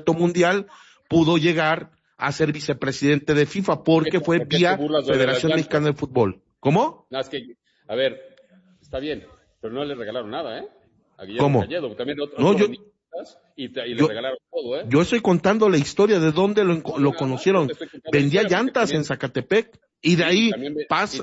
campeonato mundial, pudo llegar a ser vicepresidente de FIFA porque fue vía Federación Mexicana de Fútbol. ¿Cómo? No, es que, a ver, está bien, pero no le regalaron nada, ¿eh? A Guillermo Cañedo, también otro no, y le regalaron todo, ¿eh? Yo estoy contando la historia de dónde lo conocieron. Vendía llantas en Zacatepec y de ahí pasa.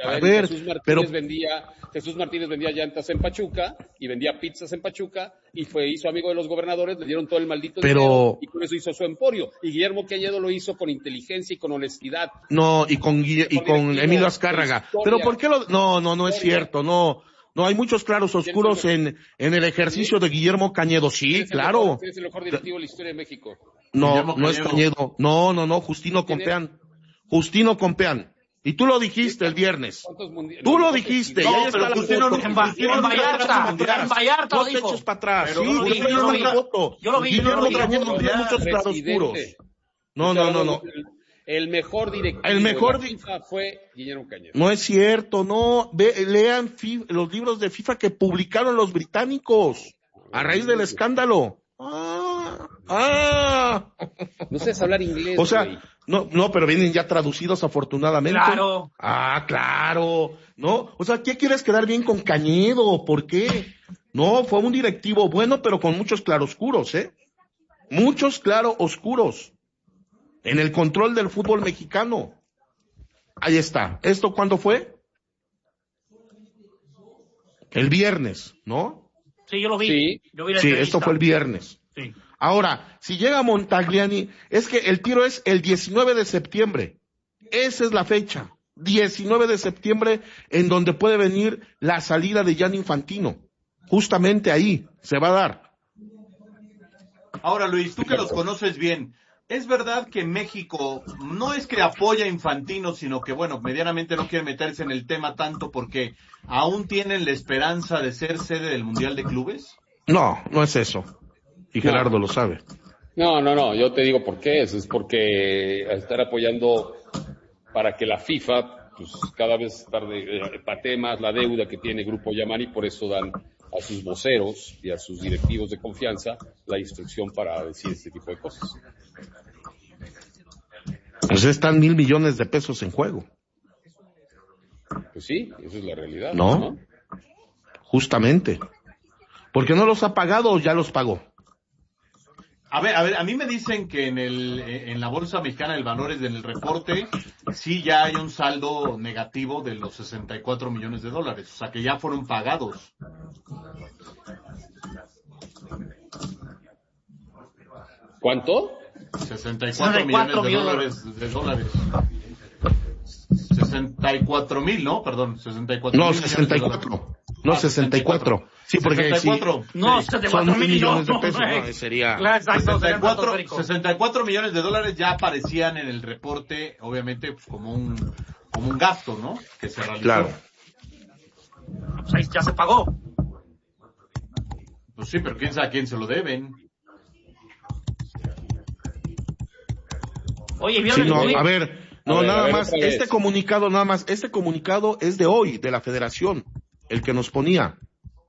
Jesús Martínez vendía llantas en Pachuca y vendía pizzas en Pachuca y hizo amigo de los gobernadores, le dieron todo el maldito dinero y con eso hizo su emporio. Y Guillermo Cañedo lo hizo con inteligencia y con honestidad. No, y con Emilio Azcárraga. Pero ¿por qué no es cierto, no. No, hay muchos claros oscuros en el ejercicio de Guillermo Cañedo. Sí, claro. ¿Quién es el mejor directivo de la historia de México? No es Cañedo. No, Justino Compeán. Y tú lo dijiste el viernes. Tú lo dijiste. No, pero Justino en Vallarta no te eches para atrás. Sí, yo lo vi. Guillermo Cañedo tiene muchos claroscuros. No. El mejor directivo de FIFA fue Guillermo Cañedo. No es cierto, no. Lean los libros de FIFA que publicaron los británicos a raíz del escándalo. No sabes hablar inglés. O sea, no, pero vienen ya traducidos afortunadamente. Claro. Claro. No, o sea, ¿qué quieres quedar bien con Cañedo? ¿Por qué? No, fue un directivo bueno, pero con muchos claroscuros, Muchos claroscuros. En el control del fútbol mexicano. Ahí está. ¿Esto cuándo fue? El viernes, ¿no? Sí, yo lo vi. Sí, esto fue el viernes. Sí. Ahora, si llega Montagliani, es que el tiro es el 19 de septiembre. Esa es la fecha. 19 de septiembre, en donde puede venir la salida de Gianni Infantino. Justamente ahí se va a dar. Ahora, Luis, tú que los conoces bien, ¿es verdad que México no es que apoya a Infantino, sino que, bueno, medianamente no quiere meterse en el tema tanto porque aún tienen la esperanza de ser sede del Mundial de Clubes? No es eso. Y Gerardo lo sabe. No, yo te digo por qué. Es porque estar apoyando para que la FIFA, pues cada vez patee más la deuda que tiene Grupo Yamani, por eso dan a sus voceros y a sus directivos de confianza la instrucción para decir este tipo de cosas. Pues están 1,000 millones de pesos en juego. Pues sí, esa es la realidad. ¿No? Justamente. ¿Por qué no los ha pagado o ya los pagó? A ver, a mí me dicen que en la Bolsa Mexicana de Valores, en el reporte, sí ya hay un saldo negativo de los 64 millones de dólares. O sea, que ya fueron pagados. ¿Cuánto? 64 millones de dólares. 64,000, ¿no? Perdón, 64. No, 64. No, 64. Sí, porque 64. Sí, no, son 1,000 millones de pesos. No, sería... 64 millones de dólares ya aparecían en el reporte, obviamente, pues como un gasto, ¿no? Que se realizó. Claro. Pues ahí ya se pagó. Pues sí, pero quién sabe a quién se lo deben. Oye, ¿vieron sí, el a ver, nada más, este comunicado es de hoy, de la Federación, el que nos ponía.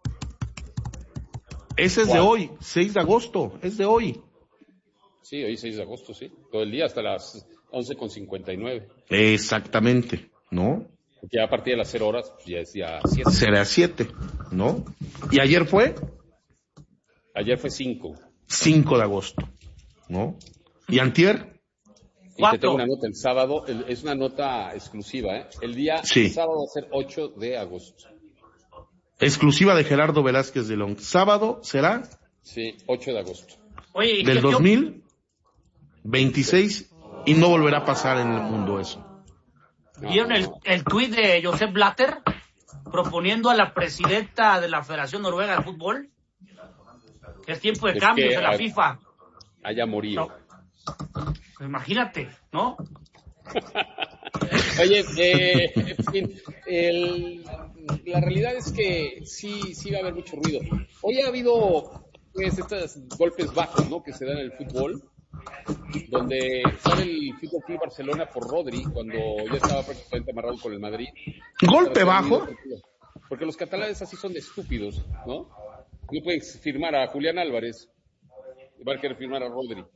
Ese es de hoy, 6 de agosto, es de hoy. Sí, hoy 6 de agosto, sí. Todo el día hasta las 11:59. Exactamente, ¿no? Porque ya a partir de las 0 horas, pues ya decía 7. Será 7, ¿no? ¿Y ayer fue? Ayer fue 5. 5 de agosto, ¿no? ¿Y antier? Y te tengo una nota el sábado, es una nota exclusiva, El día sábado va a ser 8 de agosto. Exclusiva de Gerardo Velázquez de León. ¿Sábado será? Sí, 8 de agosto. Oye, del 2026 y no volverá a pasar en el mundo eso. ¿Vieron el tuit de Josep Blatter proponiendo a la presidenta de la Federación Noruega de Fútbol que es tiempo de cambios en la FIFA? Haya morido. Pues imagínate, ¿no? Oye, en fin, la realidad es que sí va a haber mucho ruido. Hoy ha habido estos golpes bajos, ¿no? Que se dan en el fútbol, donde sale el Fútbol Club Barcelona por Rodri cuando ya estaba prácticamente amarrado con el Madrid. ¿Golpe bajo? Porque los catalanes así son de estúpidos, ¿no? No pueden firmar a Julián Álvarez, van a querer firmar a Rodri.